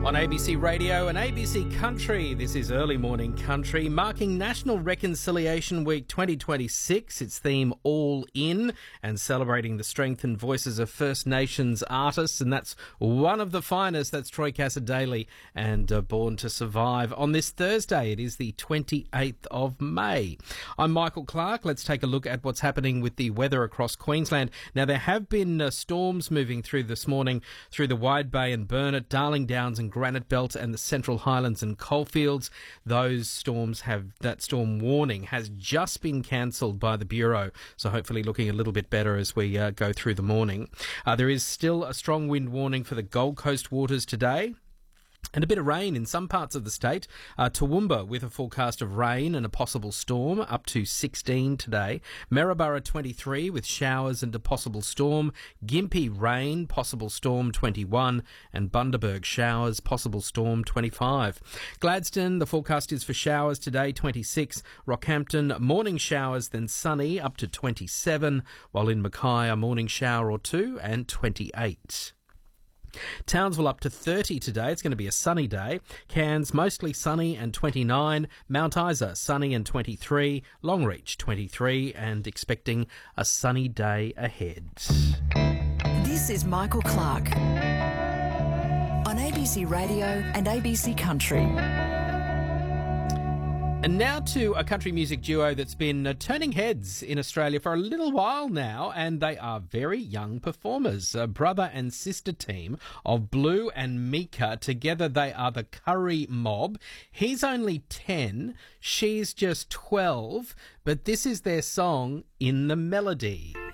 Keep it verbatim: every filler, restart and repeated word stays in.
On A B C Radio and A B C Country, this is Early Morning Country, marking National Reconciliation Week twenty twenty-six. Its theme, All In, and celebrating the strength and voices of First Nations artists. And that's one of the finest. That's Troy Cassar-Daley and uh, Born to Survive. On this Thursday, it is the twenty-eighth of May. I'm Michael Clark. Let's take a look at what's happening with the weather across Queensland. Now, there have been uh, storms moving through this morning through the Wide Bay and Burnett, Darling Downs and Granite Belt and the Central Highlands and Coalfields. Those storms have, that storm warning has just been cancelled by the Bureau, so hopefully looking a little bit better as we uh, go through the morning. Uh, there is still a strong wind warning for the Gold Coast waters today. And a bit of rain in some parts of the state. Uh, Toowoomba with a forecast of rain and a possible storm, up to sixteen today. Maryborough twenty-three with showers and a possible storm. Gympie rain, possible storm twenty-one. And Bundaberg showers, possible storm twenty-five. Gladstone, the forecast is for showers today, twenty-six. Rockhampton, morning showers, then sunny, up to twenty-seven. While in Mackay, a morning shower or two and twenty-eight. Townsville up to thirty today. It's going to be a sunny day. Cairns mostly sunny and twenty-nine. Mount Isa sunny and twenty-three. Longreach twenty-three and expecting a sunny day ahead. This is Michael Clark on A B C Radio and A B C Country. And now to a country music duo that's been uh, turning heads in Australia for a little while now, and they are very young performers. A brother and sister team of Blue and Mika. Together they are the Curry Mob. He's only ten, she's just twelve, but this is their song, In the Melody.